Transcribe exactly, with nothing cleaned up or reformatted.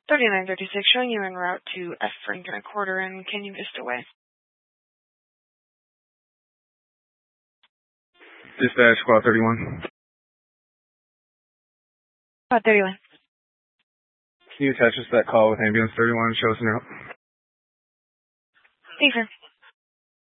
thirty-nine thirty-six, showing you en route to F. Frank and a quarter in Canyon Vista Way. Dispatch, Squad thirty-one. Squad thirty-one. Can you attach us to that call with Ambulance thirty-one and show us en route? Thanks, sir.